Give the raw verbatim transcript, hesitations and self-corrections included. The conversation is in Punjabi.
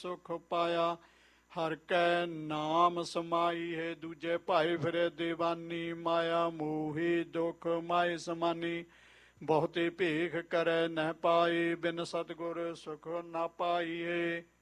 ਸੁਖ ਪਾਇਆ। ਹਰ ਕੈ ਨਾਮ ਸਮਾਈ ਹੈ, ਦੂਜੇ ਭਾਈ ਫਿਰੇ ਦੀਵਾਨੀ। ਮਾਇਆ ਮੋਹੀ ਦੁਖ ਮਾਏ ਸਮਾਨੀ, ਬਹੁਤੀ ਭੀਖ ਕਰੈ ਨਹਿ ਪਾਈ। ਬਿਨ ਸਤਿਗੁਰ ਸੁਖ ਨਾ ਪਾਈਏ।